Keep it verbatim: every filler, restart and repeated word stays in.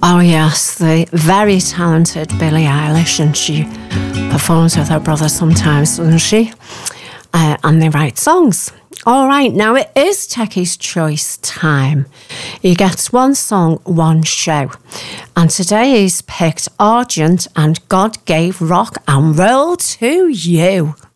Oh yes, the very talented Billie Eilish, and she performs with her brother sometimes, doesn't she? Uh, and they write songs. All right, now it is Techie's Choice time. He gets one song, one show. And today he's picked Argent and God Gave Rock and Roll to You.